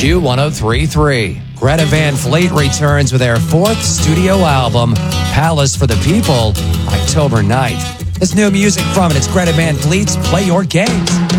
Q1033. Greta Van Fleet returns with their fourth studio album, Palace for the People, October 9th. This new music from it, it's Greta Van Fleet's Play Your Games.